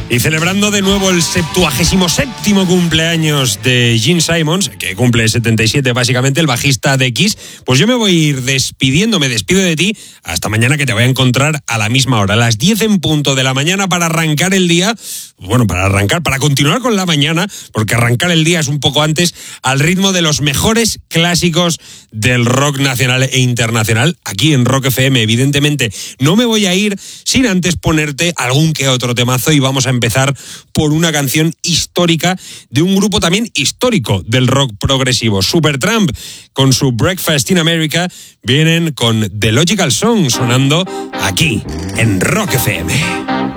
Y celebrando de nuevo el 77º cumpleaños de Gene Simmons, que cumple 77 básicamente, el bajista de Kiss, pues yo me voy a ir despidiendo, me despido de ti hasta mañana, que te voy a encontrar a la misma hora, a las 10 en punto de la mañana, para arrancar el día, para continuar con la mañana, porque arrancar el día es un poco antes, al ritmo de los mejores clásicos del rock nacional e internacional, aquí en Rock FM. Evidentemente no me voy a ir sin antes ponerte algún que otro temazo, y vamos a empezar por una canción histórica de un grupo también histórico del rock progresivo. Supertramp, con su Breakfast in America, vienen con The Logical Song, sonando aquí en Rock FM.